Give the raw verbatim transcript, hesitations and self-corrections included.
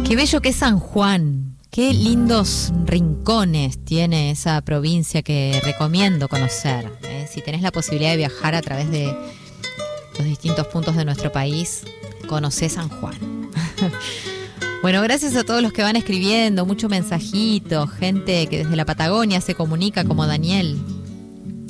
Qué bello que es San Juan. Qué lindos rincones tiene esa provincia que recomiendo conocer. ¿eh? Si tenés la posibilidad de viajar a través de los distintos puntos de nuestro país, conocé San Juan. Bueno, gracias a todos los que van escribiendo, mucho mensajito, gente que desde la Patagonia se comunica como Daniel.